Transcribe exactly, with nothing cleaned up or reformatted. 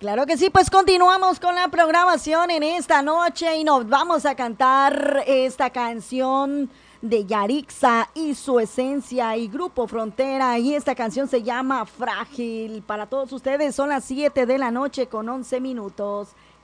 Claro que sí, pues continuamos con la programación en esta noche y nos vamos a cantar esta canción de Yarixa y su esencia y Grupo Frontera, y esta canción se llama Frágil. Para todos ustedes son las siete de la noche con once minutos.